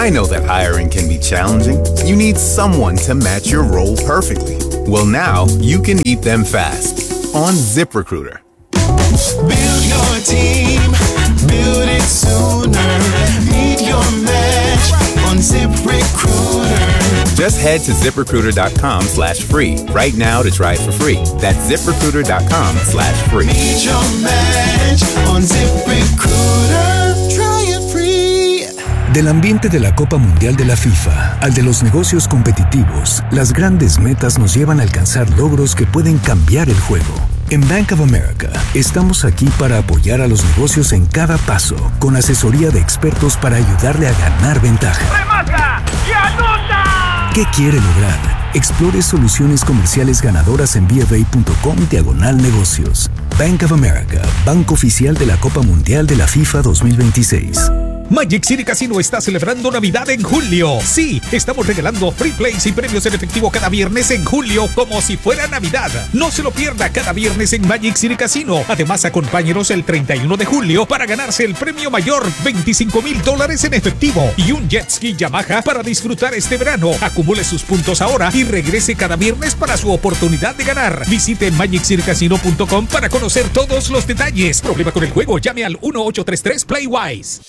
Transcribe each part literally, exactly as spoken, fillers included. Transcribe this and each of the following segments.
I know that hiring can be challenging. You need someone to match your role perfectly. Well, now you can meet them fast on ZipRecruiter. Build your team, build it sooner. Meet your match on ZipRecruiter. Just head to ZipRecruiter.com slash free right now to try it for free. That's ZipRecruiter.com slash free. Meet your match on ZipRecruiter. Try it free. Del ambiente de la Copa Mundial de la FIFA al de los negocios competitivos, las grandes metas nos llevan a alcanzar logros que pueden cambiar el juego. En Bank of America, estamos aquí para apoyar a los negocios en cada paso, con asesoría de expertos para ayudarle a ganar ventaja. ¡Remata y anota! ¿Qué quiere lograr? Explore soluciones comerciales ganadoras en bofA.com diagonal negocios. Bank of America, banco oficial de la Copa Mundial de la FIFA dos mil veintiséis. Magic City Casino está celebrando Navidad en julio. Sí, estamos regalando free plays y premios en efectivo cada viernes en julio como si fuera Navidad. No se lo pierda cada viernes en Magic City Casino. Además, acompáñenos el treinta y uno de julio para ganarse el premio mayor, veinticinco mil dólares en efectivo y un jet ski Yamaha para disfrutar este verano. Acumule sus puntos ahora y regrese cada viernes para su oportunidad de ganar. Visite magic city casino punto com para conocer todos los detalles. Problema con el juego, llame al uno ocho tres tres Playwise.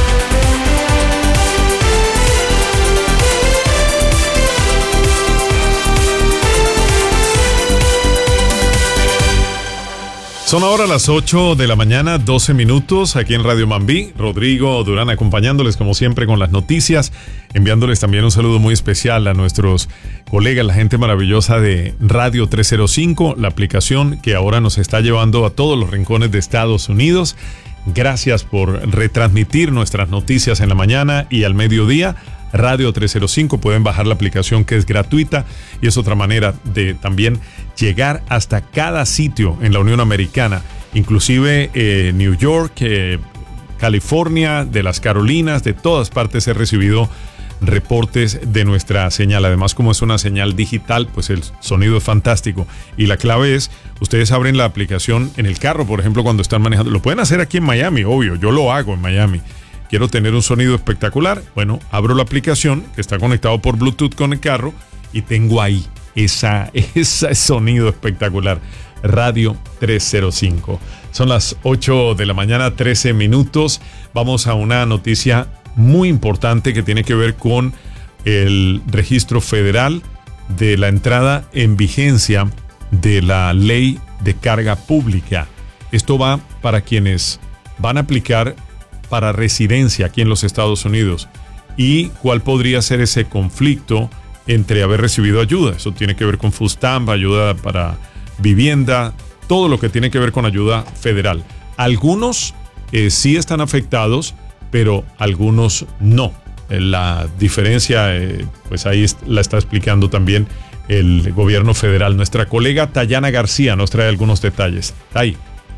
Son ahora las ocho de la mañana, doce minutos, aquí en Radio Mambí. Rodrigo Durán acompañándoles como siempre con las noticias, enviándoles también un saludo muy especial a nuestros colegas, la gente maravillosa de Radio trescientos cinco, la aplicación que ahora nos está llevando a todos los rincones de Estados Unidos. Gracias por retransmitir nuestras noticias en la mañana y al mediodía. Radio trescientos cinco, pueden bajar la aplicación que es gratuita y es otra manera de también llegar hasta cada sitio en la Unión Americana, inclusive eh, New York, eh, California, de las Carolinas, de todas partes he recibido reportes de nuestra señal. Además, como es una señal digital, pues el sonido es fantástico y la clave es, ustedes abren la aplicación en el carro, por ejemplo, cuando están manejando. Lo pueden hacer aquí en Miami, obvio, yo lo hago en Miami. Quiero tener un sonido espectacular. Bueno, abro la aplicación que está conectado por Bluetooth con el carro y tengo ahí esa, ese sonido espectacular. Radio trescientos cinco. Son las ocho de la mañana, trece minutos. Vamos a una noticia muy importante que tiene que ver con el registro federal de la entrada en vigencia de la ley de carga pública. Esto va para quienes van a aplicar para residencia aquí en los Estados Unidos y cuál podría ser ese conflicto entre haber recibido ayuda. Eso tiene que ver con food stamp, ayuda para vivienda, todo lo que tiene que ver con ayuda federal. Algunos eh, sí están afectados, pero algunos no. La diferencia, eh, pues ahí la está explicando también el gobierno federal. Nuestra colega Tayana García nos trae algunos detalles. Ahí.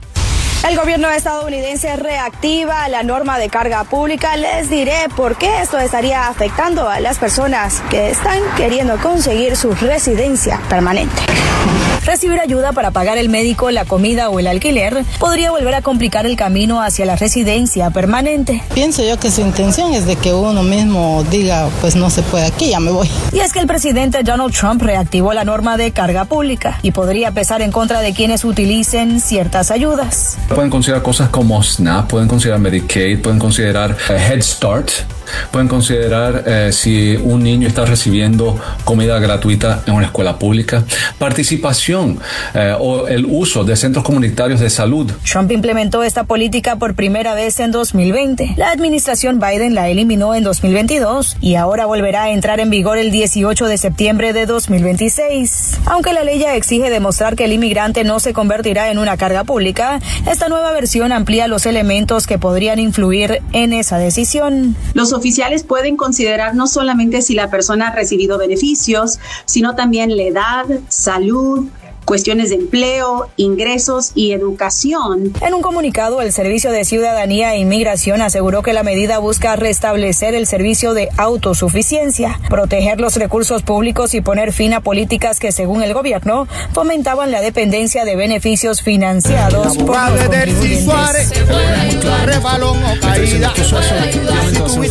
El gobierno estadounidense reactiva la norma de carga pública. Les diré por qué esto estaría afectando a las personas que están queriendo conseguir su residencia permanente. Recibir ayuda para pagar el médico, la comida o el alquiler podría volver a complicar el camino hacia la residencia permanente. Pienso yo que su intención es de que uno mismo diga, pues no se puede aquí, ya me voy. Y es que el presidente Donald Trump reactivó la norma de carga pública y podría pesar en contra de quienes utilicen ciertas ayudas. Pueden considerar cosas como SNAP, pueden considerar Medicaid, pueden considerar uh, Head Start, pueden considerar uh, si un niño está recibiendo comida gratuita en una escuela pública, participación uh, o el uso de centros comunitarios de salud. Trump implementó esta política por primera vez en dos mil veinte. La administración Biden la eliminó en dos mil veintidós y ahora volverá a entrar en vigor el dieciocho de septiembre de dos mil veintiséis. Aunque la ley ya exige demostrar que el inmigrante no se convertirá en una carga pública, esta nueva versión amplía los elementos que podrían influir en esa decisión. Los oficiales pueden considerar no solamente si la persona ha recibido beneficios, sino también la edad, salud, cuestiones de empleo, ingresos y educación. En un comunicado, el Servicio de Ciudadanía e Inmigración aseguró que la medida busca restablecer el servicio de autosuficiencia, proteger los recursos públicos y poner fin a políticas que, según el gobierno, fomentaban la dependencia de beneficios financiados por los contribuyentes.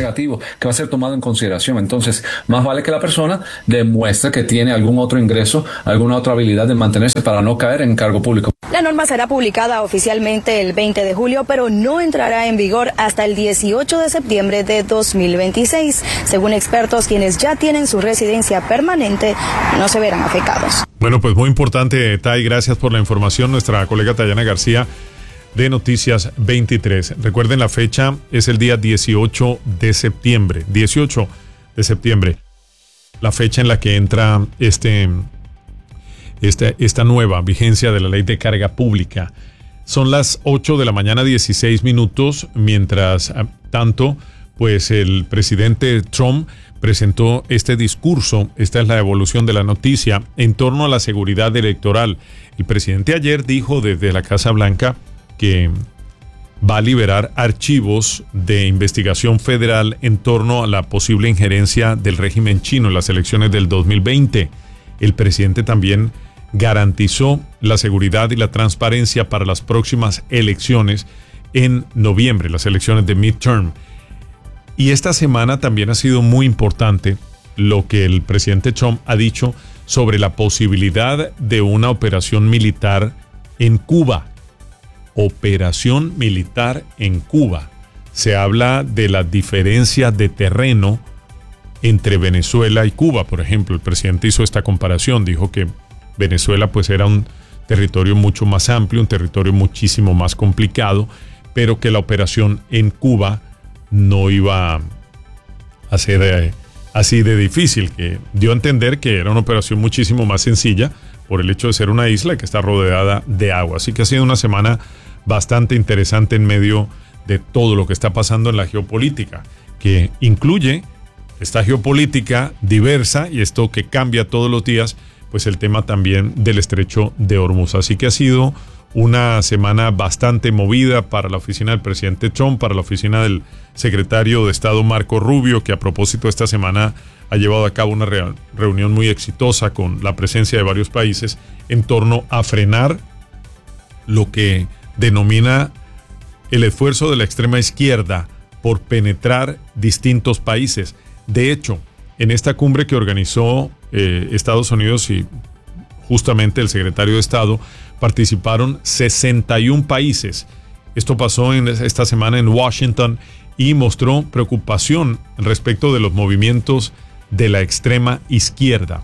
negativo que va a ser tomado en consideración. Entonces, más vale que la persona demuestre que tiene algún otro ingreso, alguna otra habilidad de mantenerse para no caer en cargo público. La norma será publicada oficialmente el veinte de julio, pero no entrará en vigor hasta el dieciocho de septiembre de dos mil veintiséis. Según expertos, quienes ya tienen su residencia permanente no se verán afectados. Bueno, pues muy importante, Tai, gracias por la información. Nuestra colega Tayana García de Noticias veintitrés. Recuerden, la fecha es el día dieciocho de septiembre. dieciocho de septiembre. La fecha en la que entra este... Esta, esta nueva vigencia de la ley de carga pública. Son las ocho de la mañana, dieciséis minutos, mientras tanto, pues el presidente Trump presentó este discurso. Esta es la evolución de la noticia en torno a la seguridad electoral. El presidente ayer dijo desde la Casa Blanca que va a liberar archivos de investigación federal en torno a la posible injerencia del régimen chino en las elecciones del dos mil veinte. El presidente también garantizó la seguridad y la transparencia para las próximas elecciones en noviembre, las elecciones de midterm. Y esta semana también ha sido muy importante lo que el presidente Trump ha dicho sobre la posibilidad de una operación militar en Cuba. Operación militar en Cuba. Se habla de la diferencia de terreno entre Venezuela y Cuba, por ejemplo. El presidente hizo esta comparación, dijo que Venezuela pues era un territorio mucho más amplio, un territorio muchísimo más complicado, pero que la operación en Cuba no iba a ser eh, así de difícil, que dio a entender que era una operación muchísimo más sencilla por el hecho de ser una isla que está rodeada de agua. Así que ha sido una semana bastante interesante en medio de todo lo que está pasando en la geopolítica, que incluye esta geopolítica diversa y esto que cambia todos los días, pues el tema también del estrecho de Hormuz. Así que ha sido una semana bastante movida para la oficina del presidente Trump, para la oficina del secretario de Estado Marco Rubio, que a propósito esta semana ha llevado a cabo una re- reunión muy exitosa con la presencia de varios países en torno a frenar lo que denomina el esfuerzo de la extrema izquierda por penetrar distintos países. De hecho, en esta cumbre que organizó eh, Estados Unidos y justamente el secretario de Estado, participaron sesenta y un países. Esto pasó en esta semana en Washington y mostró preocupación respecto de los movimientos de la extrema izquierda.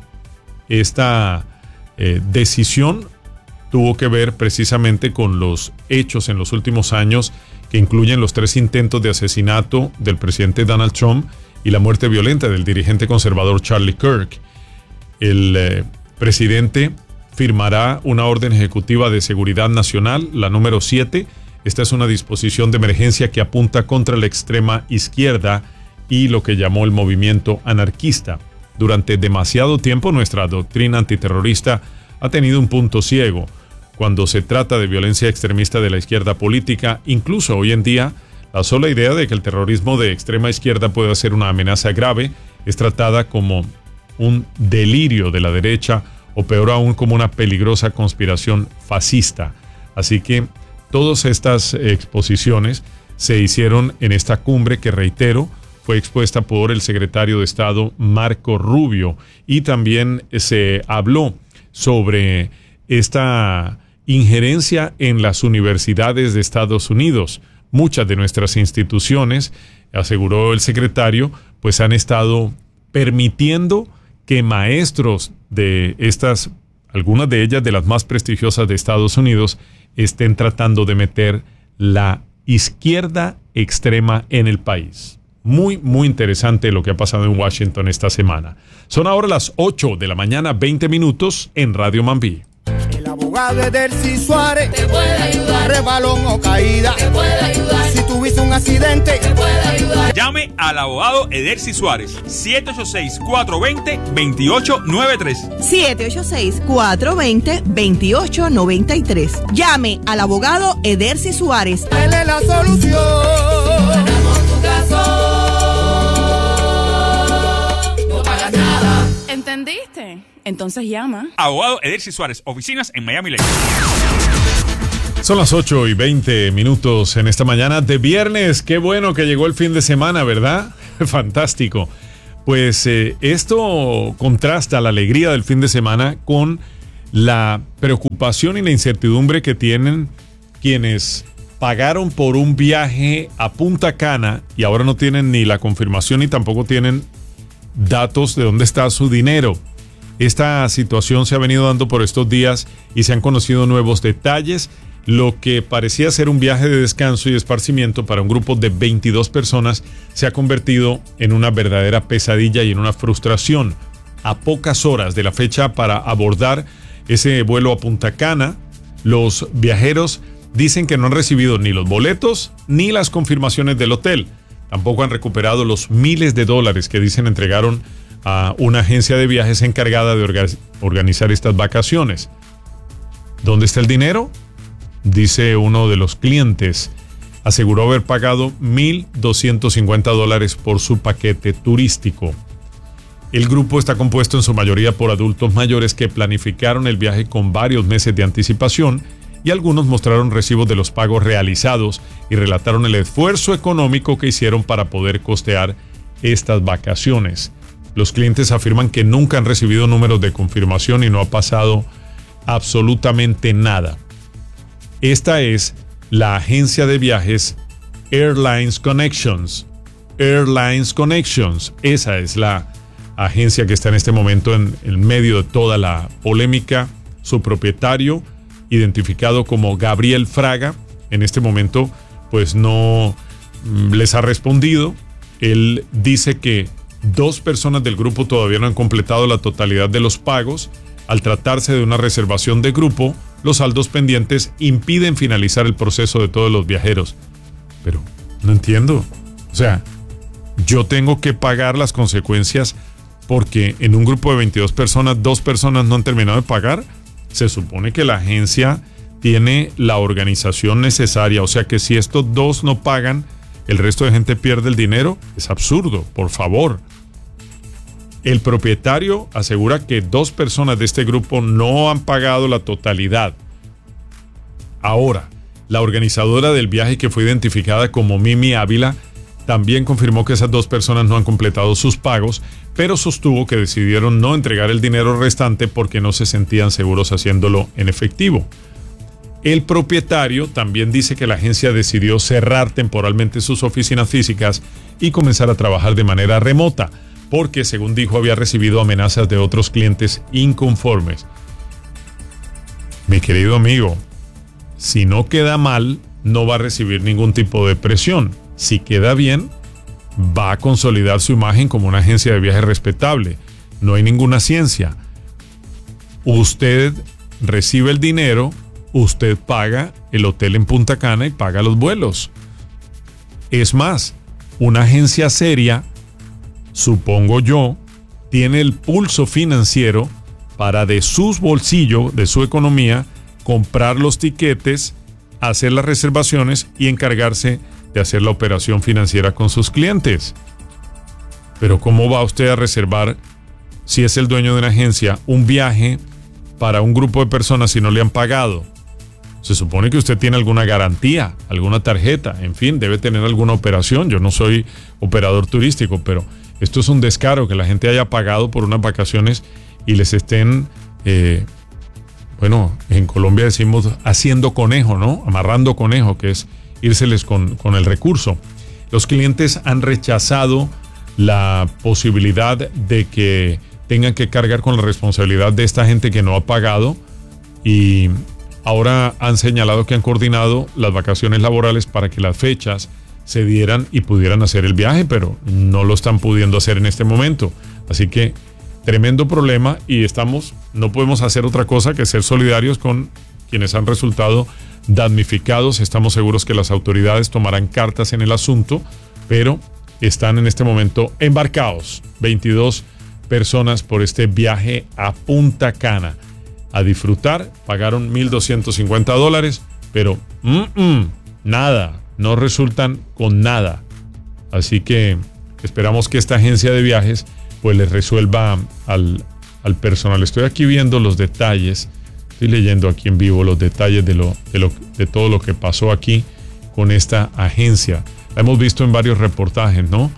Esta eh, decisión tuvo que ver precisamente con los hechos en los últimos años que incluyen los tres intentos de asesinato del presidente Donald Trump y la muerte violenta del dirigente conservador Charlie Kirk. El eh, presidente firmará una orden ejecutiva de seguridad nacional, la número siete. Esta es una disposición de emergencia que apunta contra la extrema izquierda y lo que llamó el movimiento anarquista. Durante demasiado tiempo nuestra doctrina antiterrorista ha tenido un punto ciego cuando se trata de violencia extremista de la izquierda política. Incluso hoy en día, la sola idea de que el terrorismo de extrema izquierda pueda ser una amenaza grave es tratada como un delirio de la derecha o peor aún como una peligrosa conspiración fascista. Así que todas estas exposiciones se hicieron en esta cumbre que, reitero, fue expuesta por el secretario de Estado Marco Rubio, y también se habló sobre esta injerencia en las universidades de Estados Unidos. Muchas de nuestras instituciones, aseguró el secretario, pues han estado permitiendo que maestros de estas, algunas de ellas de las más prestigiosas de Estados Unidos, estén tratando de meter la izquierda extrema en el país. Muy, muy interesante lo que ha pasado en Washington esta semana. Son ahora las ocho de la mañana, veinte minutos en Radio Mambí. El abogado Edercy Suárez te puede ayudar. Rebalón o caída te puede ayudar. Si tuviste un accidente te puede ayudar. Llame al abogado Edercy Suárez. siete ocho seis, cuatro dos cero, dos ocho nueve tres. siete ocho seis, cuatro dos cero, dos ocho nueve tres. Llame al abogado Edercy Suárez. Él es la solución. Ganamos tu caso. No pagas nada. ¿Entendiste? Entonces llama. Abogado Edercy Suárez, oficinas en Miami Lakes. Son las ocho y veinte minutos en esta mañana de viernes. Qué bueno que llegó el fin de semana, ¿verdad? Fantástico. Pues eh, esto contrasta la alegría del fin de semana con la preocupación y la incertidumbre que tienen quienes pagaron por un viaje a Punta Cana y ahora no tienen ni la confirmación ni tampoco tienen datos de dónde está su dinero. Esta situación se ha venido dando por estos días y se han conocido nuevos detalles. Lo que parecía ser un viaje de descanso y esparcimiento para un grupo de veintidós personas se ha convertido en una verdadera pesadilla y en una frustración. A pocas horas de la fecha para abordar ese vuelo a Punta Cana, los viajeros dicen que no han recibido ni los boletos ni las confirmaciones del hotel. Tampoco han recuperado los miles de dólares que dicen entregaron a una agencia de viajes encargada de orga- organizar estas vacaciones. ¿Dónde está el dinero? Dice uno de los clientes. Aseguró haber pagado mil doscientos cincuenta dólares por su paquete turístico. El grupo está compuesto en su mayoría por adultos mayores que planificaron el viaje con varios meses de anticipación y algunos mostraron recibos de los pagos realizados y relataron el esfuerzo económico que hicieron para poder costear estas vacaciones. Los clientes afirman que nunca han recibido números de confirmación y no ha pasado absolutamente nada. Esta es la agencia de viajes Airlines Connections. Airlines Connections. Esa es la agencia que está en este momento en, en medio de toda la polémica. Su propietario, identificado como Gabriel Fraga, en este momento pues no mm, les ha respondido. Él dice que dos personas del grupo todavía no han completado la totalidad de los pagos. Al tratarse de una reservación de grupo, los saldos pendientes impiden finalizar el proceso de todos los viajeros. Pero no entiendo. O sea, yo tengo que pagar las consecuencias porque en un grupo de veintidós personas, dos personas no han terminado de pagar. Se supone que la agencia tiene la organización necesaria. O sea que si estos dos no pagan, el resto de gente pierde el dinero. Es absurdo, por favor. El propietario asegura que dos personas de este grupo no han pagado la totalidad. Ahora, la organizadora del viaje, que fue identificada como Mimi Ávila, también confirmó que esas dos personas no han completado sus pagos, pero sostuvo que decidieron no entregar el dinero restante porque no se sentían seguros haciéndolo en efectivo. El propietario también dice que la agencia decidió cerrar temporalmente sus oficinas físicas y comenzar a trabajar de manera remota, porque, según dijo, había recibido amenazas de otros clientes inconformes. Mi querido amigo, si no queda mal, no va a recibir ningún tipo de presión. Si queda bien, va a consolidar su imagen como una agencia de viajes respetable. No hay ninguna ciencia. Usted recibe el dinero, usted paga el hotel en Punta Cana y paga los vuelos. Es más, una agencia seria, supongo yo, tiene el pulso financiero para de sus bolsillos, de su economía, comprar los tiquetes, hacer las reservaciones y encargarse de hacer la operación financiera con sus clientes. Pero ¿cómo va usted a reservar, si es el dueño de una agencia, un viaje para un grupo de personas si no le han pagado? Se supone que usted tiene alguna garantía, alguna tarjeta, en fin, debe tener alguna operación. Yo no soy operador turístico, pero esto es un descaro que la gente haya pagado por unas vacaciones y les estén, eh, bueno, en Colombia decimos haciendo conejo, ¿no? Amarrando conejo, que es írseles con, con el recurso. Los clientes han rechazado la posibilidad de que tengan que cargar con la responsabilidad de esta gente que no ha pagado y ahora han señalado que han coordinado las vacaciones laborales para que las fechas se dieran y pudieran hacer el viaje, pero no lo están pudiendo hacer en este momento. Así que tremendo problema y estamos, no podemos hacer otra cosa que ser solidarios con quienes han resultado damnificados. Estamos seguros que las autoridades tomarán cartas en el asunto, pero están en este momento embarcados veintidós personas por este viaje a Punta Cana a disfrutar. Pagaron mil doscientos cincuenta dólares, pero mm, mm, nada, no resultan con nada. Así que esperamos que esta agencia de viajes pues les resuelva al, al personal. Estoy aquí viendo los detalles, estoy leyendo aquí en vivo los detalles de, lo, de, lo, de todo lo que pasó aquí con esta agencia. La hemos visto en varios reportajes, ¿no?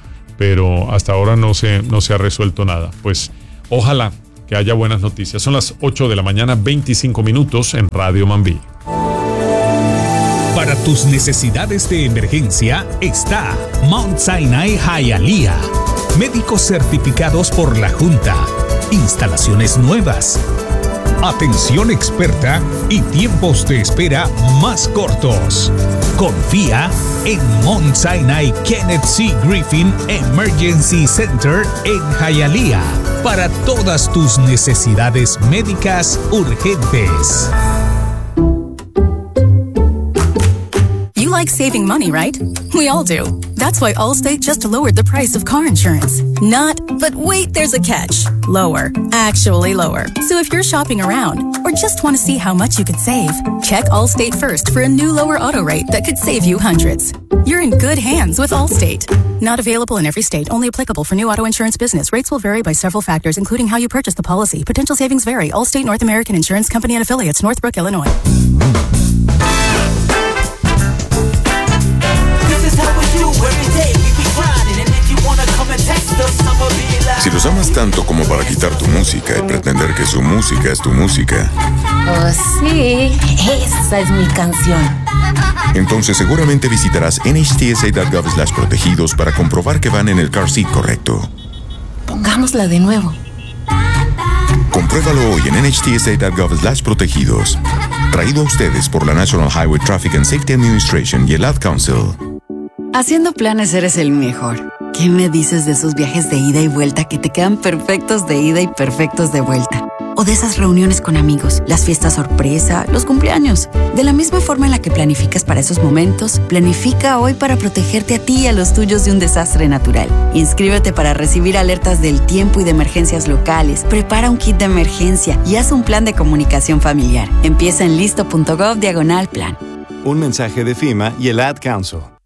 pero hasta ahora no se, no se ha resuelto nada. Pues ojalá que haya buenas noticias. Son las ocho de la mañana, veinticinco minutos en Radio Mambí. Para tus necesidades de emergencia está Mount Sinai Hialeah. Médicos certificados por la Junta. Instalaciones nuevas. Atención experta y tiempos de espera más cortos. Confía en Mount Sinai Kenneth C. Griffin Emergency Center en Hialeah para todas tus necesidades médicas urgentes. You like saving money, right? We all do. That's why Allstate just lowered the price of car insurance. Not, but wait, there's a catch. Lower. Actually lower. So if you're shopping around or just want to see how much you could save, check Allstate first for a new lower auto rate that could save you hundreds. You're in good hands with Allstate. Not available in every state. Only applicable for new auto insurance business. Rates will vary by several factors, including how you purchase the policy. Potential savings vary. Allstate North American Insurance Company and Affiliates, Northbrook, Illinois. Si los amas tanto como para quitar tu música y pretender que su música es tu música, oh sí, esa es mi canción. entonces seguramente visitarás N H T S A punto gov slash protegidos para comprobar que van en el car seat correcto. Pongámosla de nuevo. Compruébalo hoy en N H T S A punto gov slash protegidos. Traído a ustedes por la National Highway Traffic and Safety Administration y el Ad Council. Haciendo planes eres el mejor. ¿Qué me dices de esos viajes de ida y vuelta que te quedan perfectos de ida y perfectos de vuelta? O de esas reuniones con amigos, las fiestas sorpresa, los cumpleaños. De la misma forma en la que planificas para esos momentos, planifica hoy para protegerte a ti y a los tuyos de un desastre natural. Inscríbete para recibir alertas del tiempo y de emergencias locales. Prepara un kit de emergencia y haz un plan de comunicación familiar. Empieza en listo punto gov diagonal plan. Un mensaje de FEMA y el Ad Council.